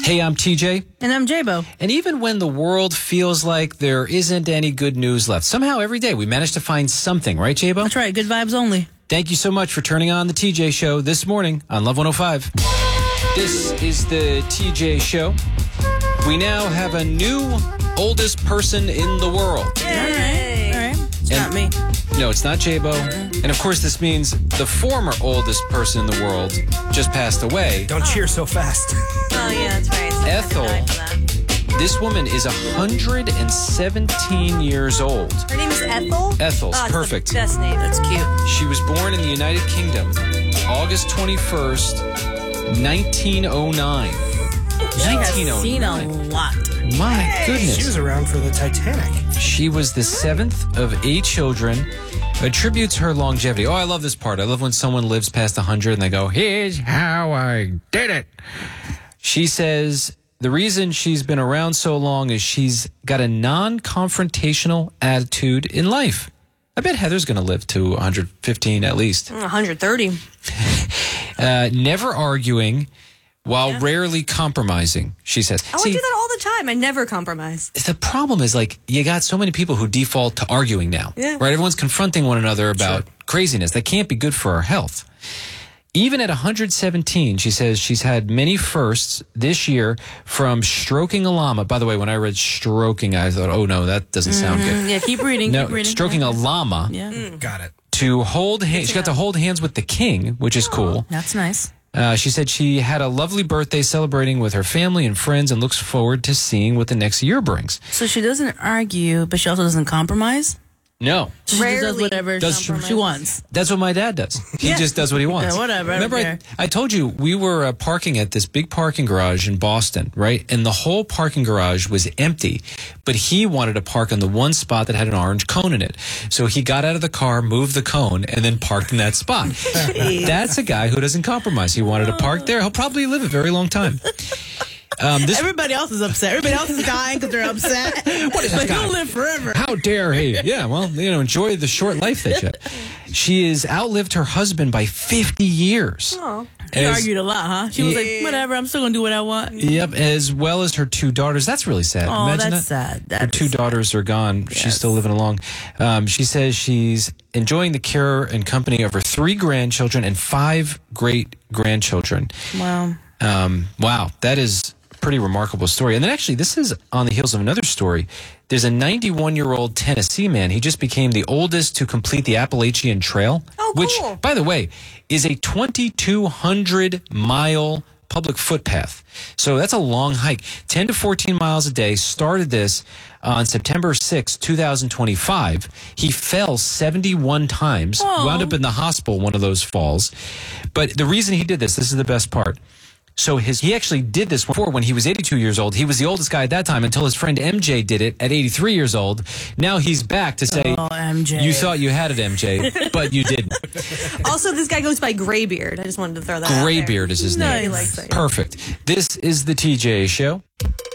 Hey, I'm TJ. And I'm J-Bo. And even when the world feels like there isn't any good news left, somehow every day we manage to find something, right, J-Bo? That's right. Good vibes only. Thank you so much for turning on the TJ Show this morning on Love 105. This is the TJ Show. We now have a new oldest person in the world. Yay. All right. It's not me. No, it's not J-Bo. And of course, this means the former oldest person in the world just passed away. Don't cheer so fast. Oh, yeah, that's right. Someone Ethel. died for that. This woman is 117 years old. Her name is Ethel? Ethel's Oh, it's perfect. the best name. That's cute. She was born in the United Kingdom, August 21st, 1909. She has seen a lot. My goodness. She was around for the Titanic. She was the seventh of 8 children. Attributes her longevity. Oh, I love this part. I love when someone lives past 100 and they go, here's how I did it. She says the reason she's been around so long is she's got a non-confrontational attitude in life. I bet Heather's going to live to 115 at least. 130. Never arguing while rarely compromising, she says. Oh, I do that all the time. I never compromise. The problem is, like, you got so many people who default to arguing now, right? Everyone's confronting one another about craziness. That can't be good for our health. Even at 117, she says she's had many firsts this year, from stroking a llama. By the way, when I read stroking, I thought, oh, no, that doesn't sound good. Yeah, keep reading. No, keep reading. stroking a llama. Yeah. Got it. To hold hands. She got to hold hands with the king, which is cool. That's nice. She said she had a lovely birthday celebrating with her family and friends and looks forward to seeing what the next year brings. So she doesn't argue, but she also doesn't compromise? No. She just does Rarely whatever does she wants. That's what my dad does. He just does what he wants. Yeah, whatever. I don't Remember, care. I told you we were parking at this big parking garage in Boston, right? And the whole parking garage was empty, but he wanted to park on the one spot that had an orange cone in it. So he got out of the car, moved the cone, and then parked in that spot. That's a guy who doesn't compromise. He wanted to park there. He'll probably live a very long time. Everybody else is upset. Everybody else is dying because they're upset. What is this But guy? he'll live forever. How dare he? Yeah, well, enjoy the short life that you had. She has outlived her husband by 50 years. Oh. She argued a lot, huh? She was like, whatever, I'm still going to do what I want. Yep, as well as her 2 daughters. That's really sad. Oh, Imagine that's that. sad. Her 2 daughters are gone. She's still living along. She says she's enjoying the care and company of her 3 grandchildren and 5 great-grandchildren. Wow. Wow, that is a pretty remarkable story. And then actually, this is on the heels of another story. There's a 91-year-old Tennessee man. He just became the oldest to complete the Appalachian Trail, which, by the way, is a 2,200-mile public footpath. So that's a long hike. 10 to 14 miles a day. Started this on September 6, 2025. He fell 71 times. Wound up in the hospital one of those falls. But the reason he did this is the best part. So he actually did this before when he was 82 years old. He was the oldest guy at that time until his friend MJ did it at 83 years old. Now he's back to say, MJ. You thought you had it, MJ, but you didn't. Also, this guy goes by Graybeard. I just wanted to throw that out there. Graybeard is his name. He likes it. Perfect. This is the TJ Show.